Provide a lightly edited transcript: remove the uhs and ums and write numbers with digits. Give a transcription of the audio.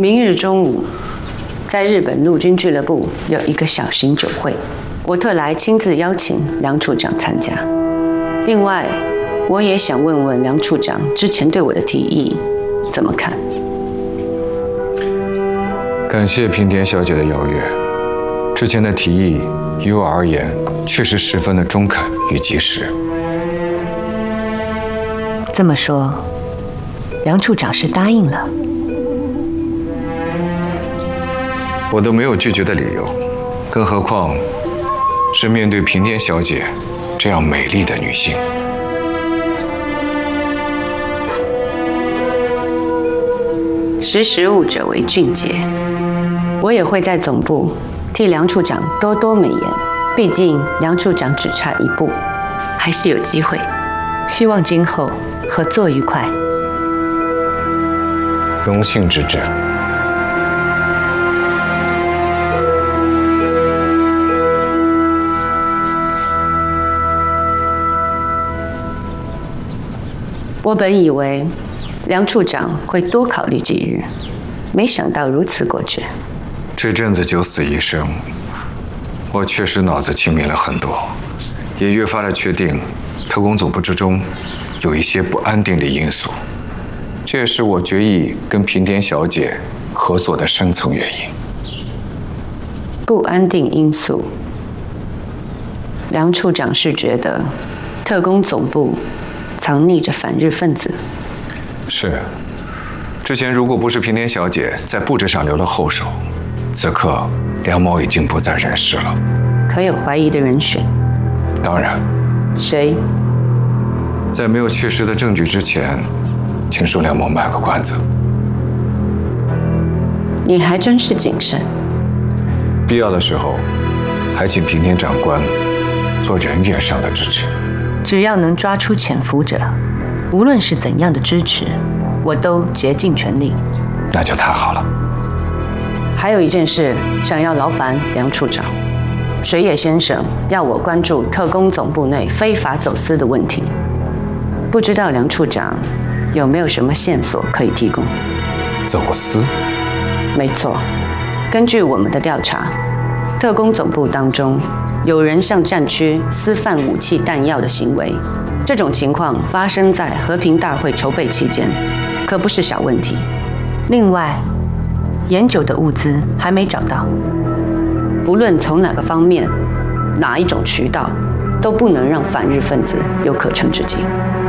明日中午，在日本陆军俱乐部有一个小型酒会，我特来亲自邀请梁处长参加。另外，我也想问问梁处长之前对我的提议怎么看？ 感谢平田小姐的邀约。之前的提议于我而言确实十分的中肯与及时。 这么说，梁处长是答应了？ 我都没有拒绝的理由，更何况是面对平田小姐这样美丽的女性。 识时务者为俊杰，我也会在总部替梁处长多多美言。毕竟梁处长只差一步，还是有机会。希望今后合作愉快。 荣幸之至。 我本以为梁处长会多考虑几日，没想到如此果决。 这阵子九死一生，我确实脑子清明了很多，也越发的确定特工总部之中有一些不安定的因素，这也是我决意跟平田小姐合作的深层原因。 不安定因素，梁处长是觉得特工总部藏匿着反日分子。 是，之前如果不是平田小姐在布置上留了后手，此刻梁某已经不在人世了。 可有怀疑的人选？ 当然。 谁？ 在没有确实的证据之前，请恕梁某卖个关子。 你还真是谨慎。 必要的时候，还请平田长官做人员上的支持。 只要能抓出潜伏者，无论是怎样的支持，我都竭尽全力。 那就太好了。 还有一件事想要劳烦梁处长，水野先生要我关注特工总部内非法走私的问题，不知道梁处长有没有什么线索可以提供？ 走私？ 没错，根据我们的调查，特工总部当中有人向战区私贩武器弹药的行为，这种情况发生在和平大会筹备期间，可不是小问题。另外，研酒的物资还没找到，不论从哪个方面、哪一种渠道，都不能让反日分子有可乘之机。